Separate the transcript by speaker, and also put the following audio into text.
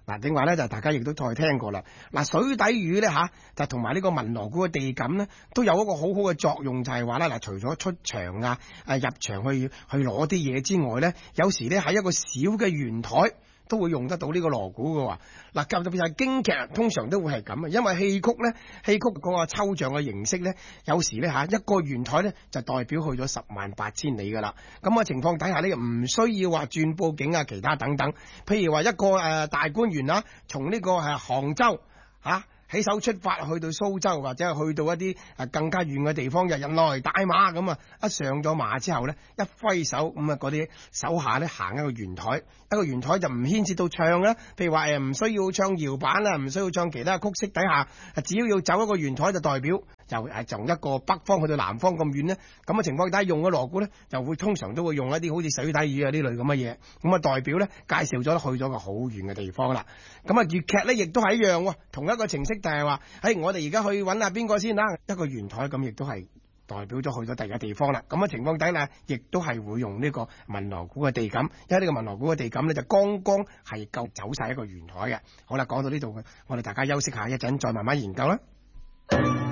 Speaker 1: 嗱，正話咧就大家亦都再聽過啦。嗱，水底魚咧就同埋呢個文鑼鼓嘅地感咧，都有一個好好嘅作用，就係話咧嗱，除咗出場入場去攞啲嘢之外咧，有時咧喺一個小嘅圓台都會用得到呢個鑼鼓嘅喎。嗱，特別係京劇通常都會係咁啊，因為戲曲嗰個抽象嘅形式咧，有時咧一個圓台咧就代表去咗108000里噶啦。咁嘅情況底下呢，唔需要話轉佈景啊，其他等等。譬如話一個大官員從呢個杭州起手出發去到蘇州，或者係去到一啲更加遠嘅地方，人來大馬咁啊！一上咗馬之後咧，一揮手咁啊，嗰啲手下咧行一個圓台，一個圓台就唔牽涉到唱啦。譬如話唔需要唱搖板啊，唔需要唱其他曲式底下，只要走一個圓台就代表從一個北方去到南方咁遠呢。咁嘅情況底下用嘅鑼鼓咧，就會通常都會用一啲好似水底魚啊呢類咁嘅嘢，咁啊代表咧介紹咗去咗個好遠嘅地方啦。咁啊粵劇咧亦都係一樣喎，同一個程式。就係話，我哋而家去揾下邊個先啦，一個圓台咁，亦都係代表咗去咗第二個地方啦。咁嘅情況底下，亦都係會用呢個文鑼鼓嘅地感，因為呢個文鑼鼓嘅地感咧就剛剛係夠走晒一個圓台嘅。好啦，講到呢度，我哋大家休息下，一陣再慢慢研究啦。